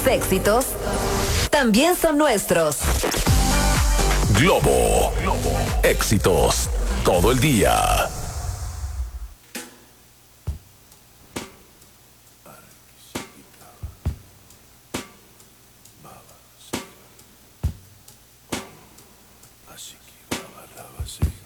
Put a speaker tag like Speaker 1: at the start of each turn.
Speaker 1: éxitos también son nuestros.
Speaker 2: Globo. Éxitos todo el día.
Speaker 3: Así que